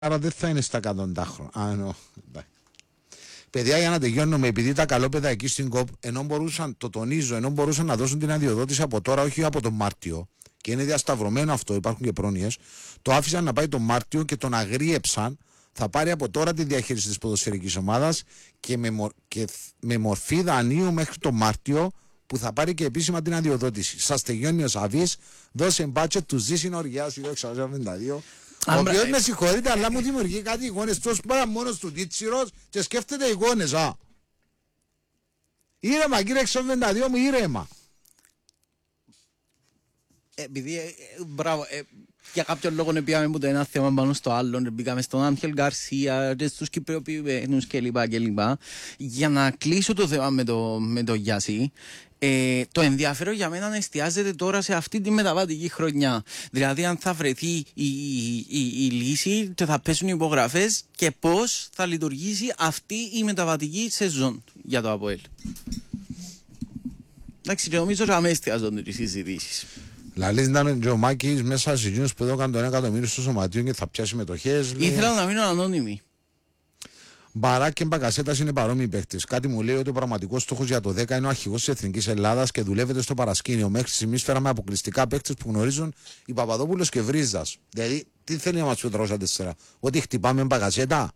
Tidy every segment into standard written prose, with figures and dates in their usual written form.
Άρα δεν θα είναι στα 100 χρόνια. Παιδιά, για να τελειώνουμε, επειδή τα καλόπαιδα εκεί στην ΚΟΠ, ενώ μπορούσαν, το τονίζω, ενώ μπορούσαν να δώσουν την αδειοδότηση από τώρα, όχι από τον Μάρτιο, και είναι διασταυρωμένο αυτό, υπάρχουν και πρόνοιες, το άφησαν να πάει τον Μάρτιο και τον αγρίεψαν. Θα πάρει από τώρα τη διαχείριση της ποδοσφαιρικής ομάδας και με μορφή δανείου μέχρι τον Μάρτιο, που θα πάρει και επίσημα την αδειοδότηση. Σας τελειώνει ο Σαβής, δώσε μπάτσετ του Ζήσιν Οργιάς 652. Ο οποίος με συγχωρείτε, αλλά μου δημιουργεί κάτι εικόνες τόσο πάρα μόνος του Τίτσιρος και σκέφτεται εικόνες. Ήρεμα κύριε 652 μου, ήρεμα. Επειδή, μπράβο, για κάποιον λόγο πήγαμε από το ένα θέμα πάνω στο άλλο, μπήκαμε στον Άγχελ Γκαρσία, στους Κυπριοποιημένους κλπ. Για να κλείσω το θέμα με το Γιάση, το ενδιαφέρον για μένα εστιάζεται τώρα σε αυτή τη μεταβατική χρονιά. Δηλαδή αν θα βρεθεί η λύση και θα πέσουν οι υπογραφές και πώς θα λειτουργήσει αυτή η μεταβατική σεζόν για το ΑΠΟΕΛ. Εντάξει, και νομίζω ότι εστιάζονται τις συζητήσεις. Λαλείς να είναι ο Μάκης μέσα σε εκείνους που έδωκαν το 1 εκατομμύριο στο σωματείο και θα πιάσει μετοχές. Ήθελα να μείνω ανώνυμη. Μπαράκ και Μπακασέτας είναι παρόμοιοι παίκτες. Κάτι μου λέει ότι ο πραγματικός στόχος για το 10 είναι ο αρχηγός της Εθνικής Ελλάδας και δουλεύεται στο παρασκήνιο. Μέχρι στιγμής φέραμε αποκλειστικά παίκτες που γνωρίζουν η Παπαδόπουλος και Βρίζας. Δηλαδή, τι θέλει να μας πει ο 304, ότι χτυπάμε Μπακασέτα.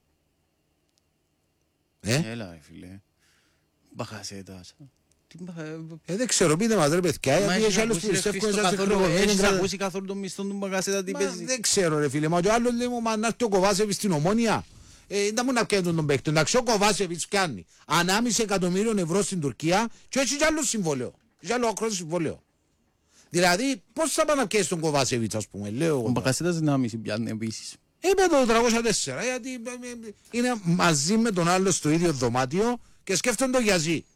Έλα, φίλε. Μπακασέτας. Δεν ξέρω, πείτε μας ρε παιδιά, γιατί έχει άλλους που πιστεύουν εσάς τεχνολογία. Έχεις ακούσει καθόλου τον μισθό του Μπακασέτα τι παίζει? Δεν ξέρω ρε φίλε, μα και ο άλλος λέει μου, μα να έρθει ο Κοβάσεβιτς στην Ομόνια. Δεν μου να πιάνουν τον παίκτο. Εντάξει, ο Κοβάσεβιτς κάνει 1,5 εκατομμύριο ευρώ στην Τουρκία και έχει κι άλλο συμβόλαιο. Κι άλλο ακρός συμβόλαιο. Δηλαδή, πώς θα πάνε να πιέσει τον Κοβάσεβιτς, ας πούμε, λέω. Ο Μπακασέτας 1,5 πιάνει επίσης. Είπε το 304, γιατί είναι μαζί με τον άλλο στο ίδιο δωμάτιο και σκέφτονται το Γιαζί.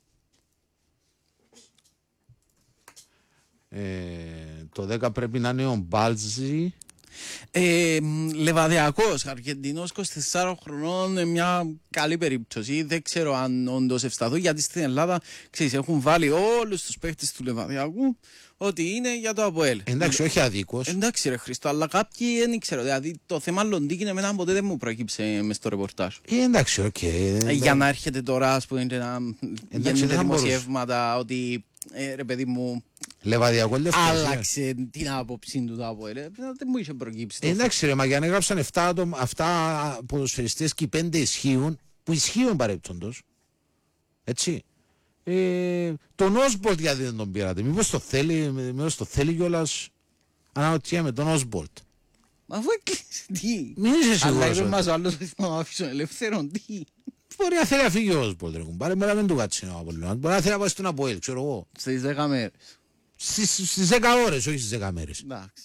Το 10 πρέπει να είναι ο Μπάλτζι. Λεβαδιακός, Αργεντινός 24 χρονών, μια καλή περίπτωση. Δεν ξέρω αν όντως ευσταθούν, γιατί στην Ελλάδα ξέρεις, έχουν βάλει όλους τους παίχτες του Λεβαδιακού ότι είναι για το ΑΠΟΕΛ. Εντάξει, όχι αδίκως. Εντάξει ρε Χριστό, αλλά κάποιοι δεν ξέρω. Δηλαδή το θέμα Λοντίκη εμένα ποτέ δεν μου προκύψε μες στο ρεπορτάζ. Εντάξει, οκ. Για να έρχεται τώρα, ας πούμε, να γίνονται δημοσιεύματα ότι ρε παιδί μου, Λεβαδιακό Λευκοσία. άλλαξε την άποψη του το ΑΠΟΕΛ. Δεν μου είχε προκύψει. Εντάξει ρε, μα για να έγραψαν 7 ποδοσφαιριστές και οι 5 ισχύουν, που ισχύουν παρεπτόντως. Έτσι. Τον Όσμπολτ γιατί δεν τον πήρατε? Μήπως το θέλει κιόλας? Αναρωτιέμαι τον Όσμπολτ. Μα αφού έκλεισε τι? Μην είσαι σίγουρος. Αλλά είπε μας ο άλλος να αφήσω ελεύθερον τι? Μπορεί να θέλει να φύγει ο Όσμπολτ. Μπορεί να μην του κάτσει ο Απολλώνας. Μπορεί να θέλει να πάει στον ΑΠΟΕΛ, ξέρω εγώ. Στις 10 μέρες. Στις 10 ώρες, όχι στις 10 μέρες. Εντάξει.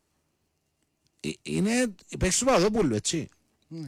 Είναι παίκτης του Παπαδόπουλου, έτσι. Ναι.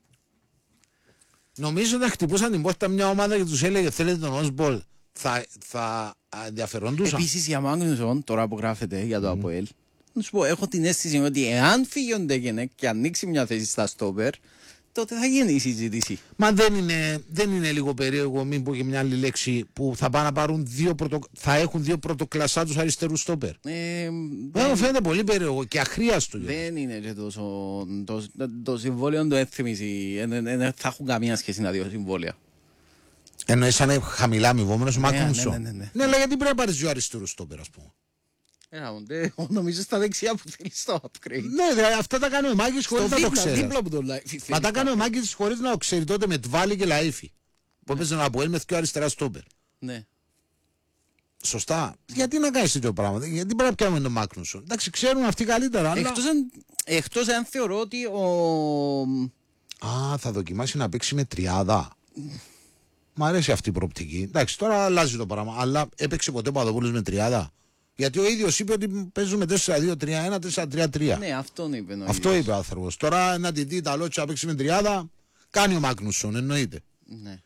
Νομίζω ότι χτυπούσαν την πόρτα μια ομάδα και τους έλεγε θέλετε τον Όσμπολτ. Θα ενδιαφερόντουσαν. Επίσης για Μάγνουσον, τώρα που γράφεται για το ΑΠΟΕΛ, να σου πω, έχω την αίσθηση ότι εάν φύγει ο Ντέγενεκ και ανοίξει μια θέση στα στόπερ, τότε θα γίνει η συζήτηση. Μα δεν είναι λίγο περίεργο, μην πω και μια άλλη λέξη, που θα πάνε να πάρουν θα έχουν 2 πρωτοκλασσάτους αριστερούς στόπερ? Μου φαίνεται πολύ περίεργο και αχρίαστο. Δεν είναι και τόσο. Το συμβόλαιο το έθιμιζε. Δεν θα έχουν καμία σχέση τα δύο συμβόλαια. Εννοείς αν είναι χαμηλά αμοιβόμενος ο Μάκνουσον. Ναι, αλλά γιατί πρέπει να πάρεις 2 αριστερούς στόπερ, ας πούμε? Νομίζω στα δεξιά που θέλει το upgrade. Ναι, δηλαδή αυτά τα κάνει ο Μάκης χωρίς να το ξέρει. Δίπλα από το Λάιφι. Μα τα κάνει ο Μάκης χωρίς να το ξέρει τότε με Τβάλι και Λαΐφι. Που έπαιζε να αποέλ με 2 αριστερά στόπερ. Ναι. Σωστά. Γιατί να κάνεις τέτοιο πράγμα? Γιατί πρέπει να πιάνουμε τον Μάκνουσον? Εντάξει, ξέρουν αυτοί καλύτερα. Αλλά... Εκτός αν θεωρώ ότι θα δοκιμάσει να παίξει με 30. Μ' αρέσει αυτή η προοπτική. Εντάξει, τώρα αλλάζει το πράγμα. Αλλά έπαιξε ποτέ ο Παπαδόπουλος με 30? Γιατί ο ίδιος είπε ότι παίζουμε 4-2-3-1, 4-3-3. Ναι, αυτόν είπε. Αυτό είπε ο άνθρωπος. Τώρα να τη δει τα λόγια να παίξει με 30, κάνει ο Μάγνουσον, εννοείται. Ναι.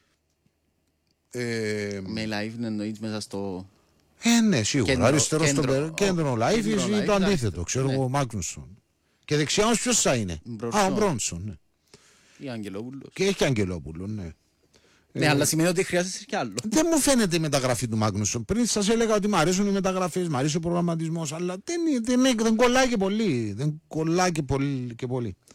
Με live εννοείς μέσα στο... Ναι, σίγουρα. Αριστερό στο κέντρο live ή το αντίθετο, ξέρω εγώ, ο Μάγνουσον. Και δεξιά όμως ποιος θα είναι? Ο Μπρόνσον, ναι. Ή Αγγελόπουλος. Και έχει και Αγγελόπουλο, ναι. Ναι, αλλά σημαίνει ότι χρειάζεσαι κι άλλο. Δεν μου φαίνεται η μεταγραφή του Μάγνουσον. Πριν σας έλεγα ότι μου αρέσουν οι μεταγραφές, μου αρέσει ο προγραμματισμός, αλλά δεν κολλάει και πολύ. Δεν κολλάει και πολύ.